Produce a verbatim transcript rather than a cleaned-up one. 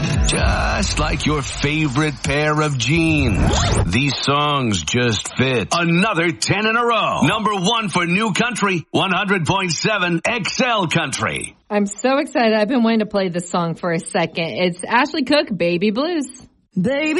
Just like your favorite pair of jeans. These songs just fit. Another ten in a row. Number one for New Country, one hundred point seven X L Country. I'm so excited. I've been wanting to play this song for a second. It's Ashley Cooke, Baby Blues. Baby.